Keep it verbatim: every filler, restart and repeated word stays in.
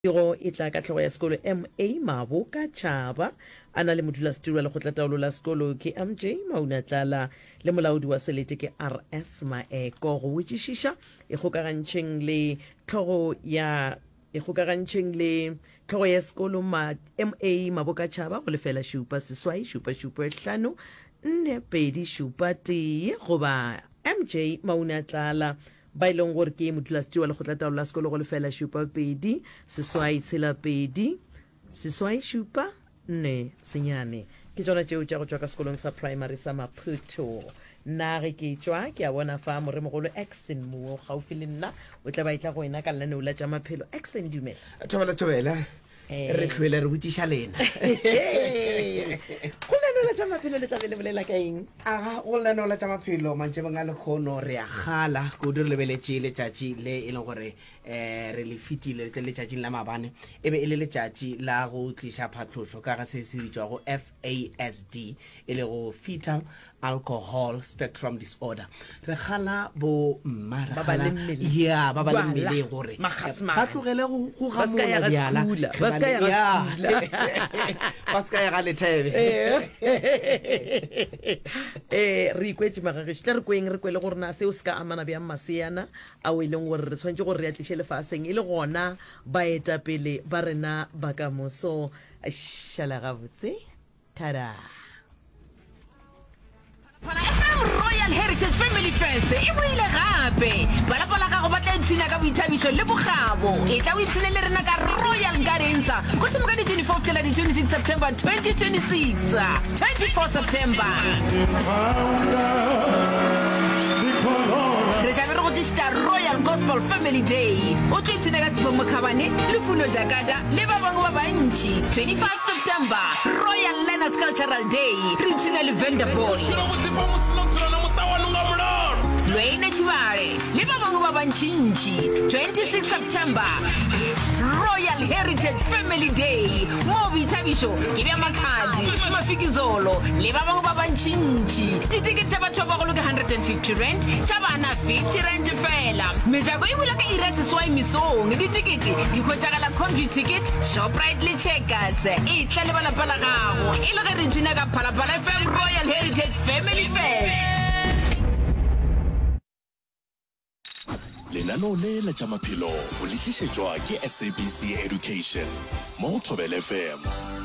Tiro e tla ka tlhogo ya sekolo M A Maboka Chaba a na le modulasetulo wa lekgotlataolo la sekolo ke M J Maunatlala le molaodi wa selete ke R S Maeko go wetšišiša e gokagantšheng le tlhogo ya e gokagantšheng le tlhogo ya sekolo ma M A Maboka Chaba go lefela šupa seswai šupa šupa hlano nne pedi šupa tee goba M J Maunatlala ba e leng gore ke modulasetulo wa lekgotlataolo la sekolo go lefela šupa pedi seswai tshela pedi seswai šupa nne senyane ke tsona tšeo tša go tšwa ka sekolong sa primary sa Maputo. Nna ge ke tšwa ke a bona fa moremogolo Exton Muo gaufi le nna o tla ba itla go ena ka lenaneo la tša maphelo. Exton dumela. Thobela thobela re tlhoela re botšiša lena go lenaneo la tša maphelo le tla be le bolela ka eng? aga go lenaneo la tša maphelo mantše beng a lekgono re a gala kudu re lebeletše letšatši le e leng gore um re le fetile letšatšing la mabane e be e le letšatši la go tliša phatlošo ka ga se se bitswago F A S D e le go fetal alcohol spectrum disorder. Re gala bo mma re gala ya ba ba le mmele gore ba tlogele go gamola diala ba ska ya ga lethebe eh re ikwetse magagešo tla re kweng re kwele gore na seo se ka amana bjang maseana a o e leng gore re tshwanetse gore re atliše lefaseng e le gona baetapele ba rena ba kamoso šala gabotse tada. Royal Heritage Family Fest e boile gape balapa la gago ba tla ipshina ka boithabišo le bogabo e tla o ipshine le rena ka Royal Gardens go thoma ka di twenty-fourth till di twenty-sixth September twenty twenty-six twenty-fourth September re tla be re go tlišitša Royal Gospel Family Day o tlo ipshine ka tshepong mokgabane le Funo Dakada le ba bangwe ba bantši twenty-five September Royal Learners Cultural Day re ipshine le Vanderbilt Lwena Chivale le ba bangwe ba bantšintši twenty-sixth September Royal Heritage Family Day mo boithabišo ke bja makhadzi mafikizolo le ba bangwe ba bantšintši ditikete tša batho ba golo ke one hundred fifty rand tša bana fifty rand fela mejako e bula ka ira seswai mesong ditikete di hwetšagala Convy Ticket Shoprite le Checkers e tla le balapa la gago e le ge re tsena ka Phalaphala F M Royal Heritage Family Fest. Lenaneo le la tša maphelo o le tlišetšwa ke S A B C Education mo Thobela F M.